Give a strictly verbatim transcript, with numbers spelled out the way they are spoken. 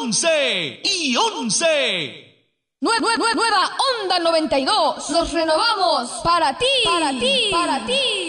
once y once. Nue- nue- nue- nueva Onda noventa y dos. Nos renovamos para ti, para ti, para ti.